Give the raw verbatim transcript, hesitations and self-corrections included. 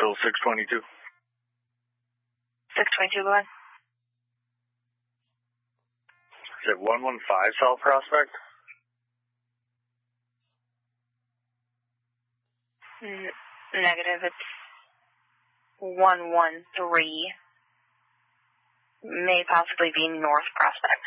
Still six twenty-two. six twenty-two, go ahead. Is it one one five South Prospect? N- negative, it's one one three. May possibly be North Prospect.